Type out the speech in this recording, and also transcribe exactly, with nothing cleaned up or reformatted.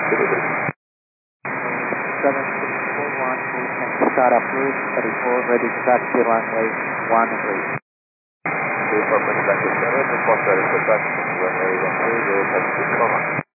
seven six four one, we can start approved, thirty-four, ready to taxi runway one three. Sí, por comunicación, reporte de contacto, runway one three, de taxi,